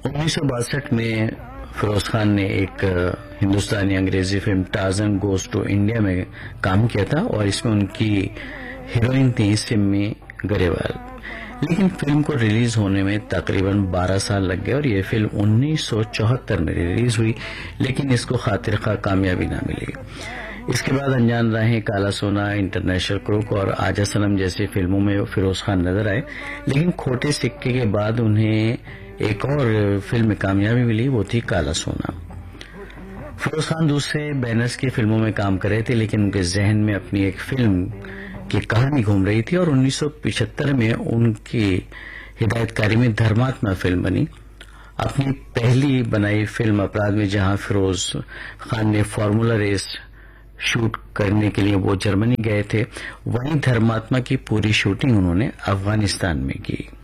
1962 में फिरोज खान ने एक हिंदुस्तानी अंग्रेजी film Tarzan goes to India में काम किया था और इसमें उनकी हीरोइन थी सिमी गरेवाल। लेकिन फिल्म को रिलीज होने में तकरीबन 12 साल लग गए और ये फिल्म 1974 में रिलीज हुई, लेकिन इसको खातिर खा कामयाबी न मिली। इसके बाद अनजान राहें, काला सोना, इंटरनेशनल क्रूक और आजा सनम जैसी फिल्मों में फिरोज खान नजर आए, लेकिन खोटे सिक्के के बाद उन्हें एक और फिल्म में कामयाबी मिली, वो थी काला सोना। फिरोज खान दूसरे बैनर्स की फिल्मों में काम कर रहे थे, लेकिन उनके जहन में अपनी एक फिल्म की कहानी घूम रही थी और 1975 में उनकी हिदायतकारी में धर्मात्मा फिल्म बनी। अपनी पहली बनाई फिल्म अपराध में जहां फिरोज खान ने फार्मूला रेस शूट करने के लिए वो जर्मनी गए थे, वहीं धर्मात्मा की पूरी शूटिंग उन्होंने अफगानिस्तान में की।